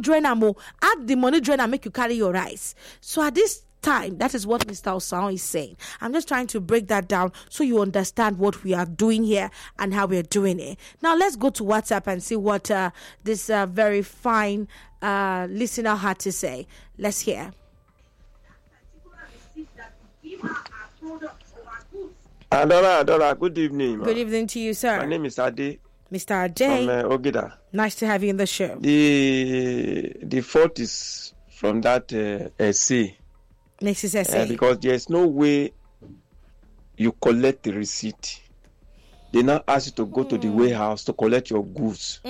drain am, add the money drain and make you carry your rice. So at this time, that is what Mr. Osao is saying. I'm just trying to break that down so you understand what we are doing here and how we're doing it. Now let's go to WhatsApp and see what this very fine listener had to say. Let's hear. Adora, good evening. Good evening to you, sir. My name is Ade. Mr. Ade. From Ogida. Nice to have you in the show. The fault is from that essay. Next is essay. Because there's no way you collect the receipt. They now ask you to go to the warehouse to collect your goods.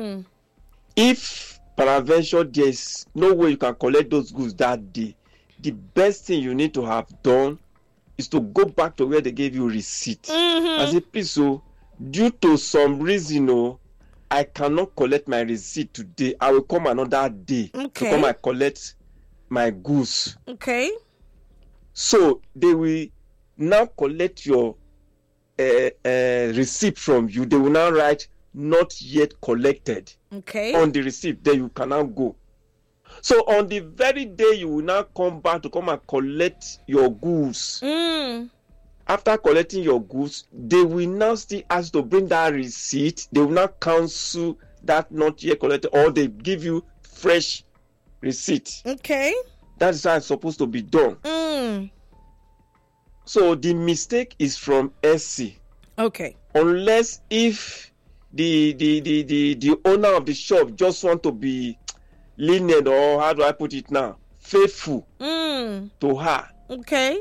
If peradventure there's no way you can collect those goods that day, the best thing you need to have done is to go back to where they gave you receipt. I say, please, so due to some reason, I cannot collect my receipt today. I will come another day to come and collect my goods. Okay. So they will now collect your receipt from you. They will now write not yet collected on the receipt. Then you can now go. So on the very day you will now come back to come and collect your goods. After collecting your goods, they will now still ask to bring that receipt. They will now cancel that not yet collected, or they give you fresh receipt. Okay. That is how it's supposed to be done. So the mistake is from SC. Okay. Unless if the owner of the shop just want to be lenient, or how do I put it now, faithful to her. Okay.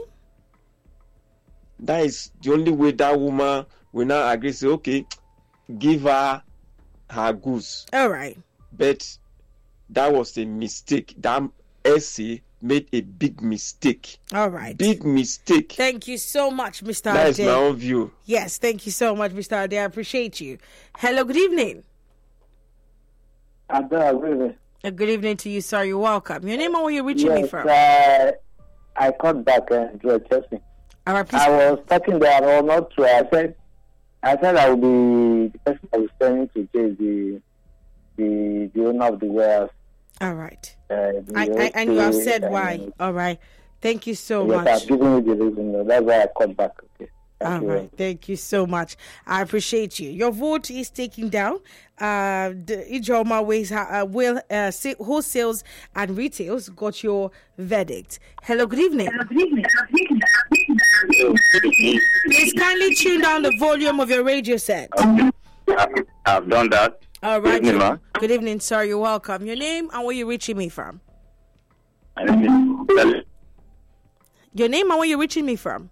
That is the only way that woman will now agree, say, okay, give her her goods. All right. But that was a mistake. That essay made a big mistake. All right. Big mistake. Thank you so much, Mr. That Ade. is my own view. Yes, thank you so much, Mr. Ade. I appreciate you. Hello, good evening. Good evening to you, sir. You're welcome. Your name and where you're reaching me from? I called back and Chelsea. All right, please. I was talking there, or not true. I said I would be the person I was telling to chase the owner of the warehouse. All right. And you have said why. All right. Thank you so much. I've given you the reason. That's why I called back. Okay. All right. Thank you so much. I appreciate you. Your vote is taken down. The Ijoma Ways wholesales and retails got your verdict. Hello, good evening. Please kindly tune down the volume of your radio set. I've done that. All right. Good evening, good evening, sir. You're welcome. Your name and where you're reaching me from? Your name and where you're reaching me from?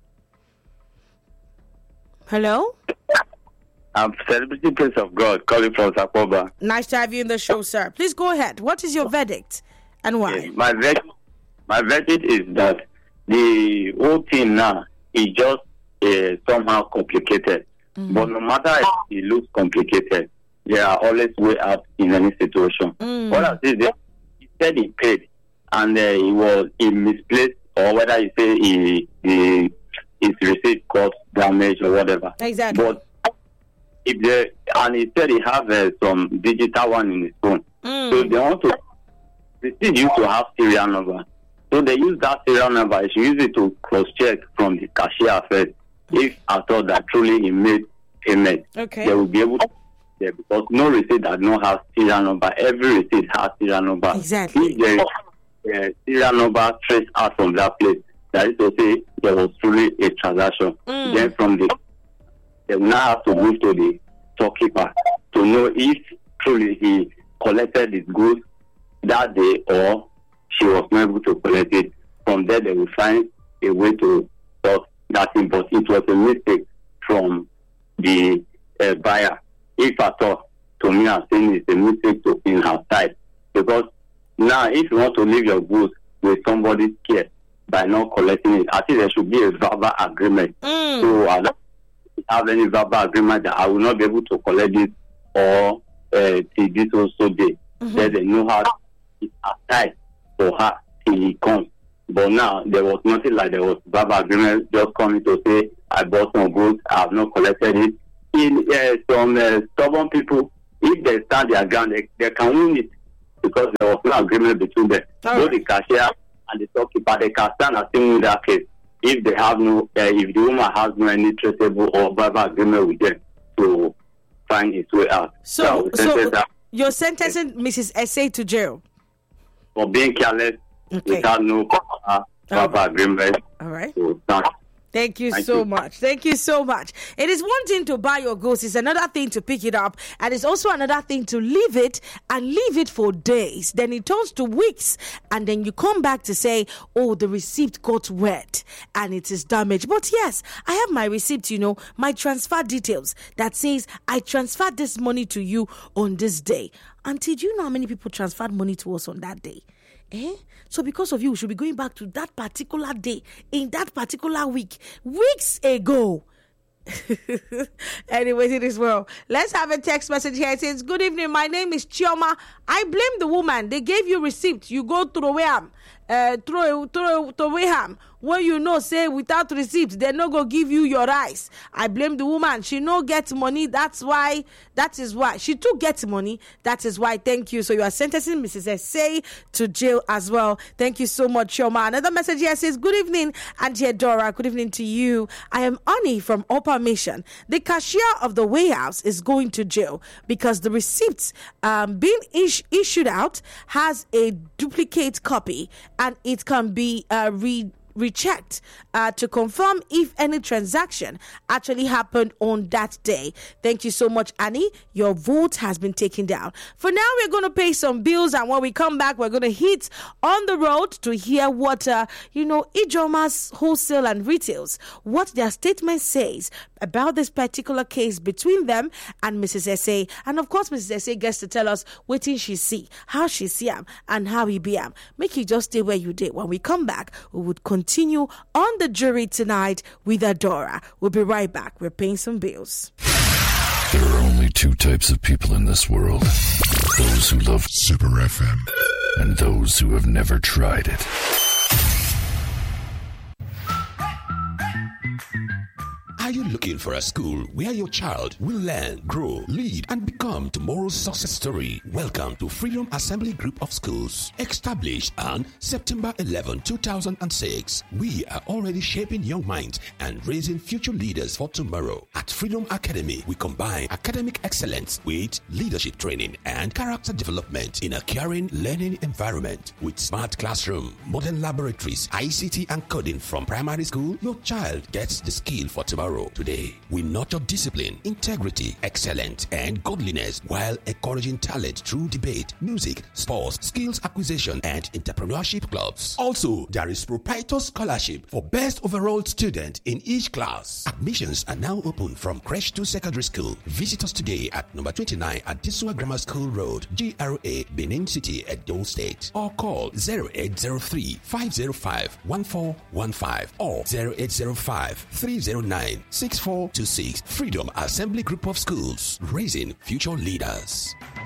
Hello? I'm Celebrity Prince of God, calling from Sakoba. Nice to have you in the show, sir. Please go ahead. What is your verdict and why? Yes, my verdict is that the whole thing now is just somehow complicated. But no matter if it looks complicated, there are always way out in any situation. What I say is, he said he paid, and he misplaced, or whether you say his receipt got damaged or whatever. Exactly. But and he said he have some digital one in his phone. So they want to. They still used to have serial number. So they use that serial number. They should use it to cross-check from the cashier first. If I thought that truly he made payment, they will be able to. Yeah, because no receipt that don't have serial number. Every receipt has serial number. Exactly. If there is serial number traced out from that place, that is to say there was truly a transaction. Then from they will now have to move to the storekeeper to know if truly he collected his goods that day or she was not able to collect it. From there, they will find a way to sort that thing. But it was a mistake from the buyer. If at all, to me, I'm saying it's a mistake to in her side. Because now, if you want to leave your goods with somebody's care by not collecting it, I think there should be a verbal agreement. So I don't have any verbal agreement that I will not be able to collect it or till this also day. Then they know how it's aside for her till he comes. But now there was nothing like there was verbal agreement just coming to say I bought some goods, I have not collected it. In some stubborn people, if they stand their ground, they can win it. because there was no agreement between them. Both the cashier and the storekeeper, they can stand and still win that case if they have no, if the woman has no any traceable or verbal agreement with them to find his way out. So you're sentencing Mrs. Essay to jail for being careless without no verbal agreement. All right. So, Thank you so much. Thank you so much. It is one thing to buy your goods. It's another thing to pick it up. And it's also another thing to leave it for days. Then it turns to weeks. And then you come back to say, oh, the receipt got wet and it is damaged. But yes, I have my receipt, my transfer details that says I transferred this money to you on this day. Auntie, do you know how many people transferred money to us on that day? So because of you, we should be going back to that particular day in that particular week, weeks ago. Anyways, it is well. Let's have a text message here. It says, good evening, my name is Chioma. I blame the woman. They gave you receipt. You go throw away ham. When you know, say without receipt, they no go give you your rice. I blame the woman. She no get money. That is why. She too gets money. That is why. Thank you. So you are sentencing Mrs. Essay to jail as well. Thank you so much, Shoma. Another message here says, good evening, Auntie Dora. Good evening to you. I am Annie from Upper Mission. The cashier of the warehouse is going to jail because the receipts being issued out has a duplicate copy and it can be rechecked to confirm if any transaction actually happened on that day. Thank you so much, Annie. Your vote has been taken down. For now, we're going to pay some bills, and when we come back, we're going to hit on the road to hear what Ijoma's wholesale and retails, what their statement says about this particular case between them and Mrs. Essay. And of course, Mrs. Essay gets to tell us what she see, how she see him, and how he be him. Make you just stay where you did. When we come back, we would continue on the jury tonight with Adora. We'll be right back. We're paying some bills. There are only two types of people in this world. Those who love Super FM and those who have never tried it. Are you looking for a school where your child will learn, grow, lead, and become tomorrow's success story? Welcome to Freedom Assembly Group of Schools. Established on September 11, 2006, we are already shaping young minds and raising future leaders for tomorrow. At Freedom Academy, we combine academic excellence with leadership training and character development in a caring learning environment. With smart classroom, modern laboratories, ICT, and coding from primary school, your child gets the skill for tomorrow. Today, we nurture discipline, integrity, excellence, and godliness while encouraging talent through debate, music, sports, skills acquisition, and entrepreneurship clubs. Also, there is proprietor scholarship for best overall student in each class. Admissions are now open from creche to secondary school. Visit us today at number 29 at Disua Grammar School Road, GRA, Benin City, Edo State, or call 0803-505-1415 or 0805-309-6426. Freedom Assembly Group of Schools, raising future leaders.